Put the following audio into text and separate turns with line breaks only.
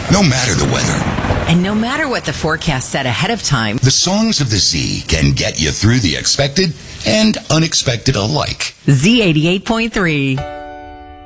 no matter the weather.
And no matter what the forecast said ahead of time,
The songs of the Z can get you through the expected and unexpected alike.
Z88.3.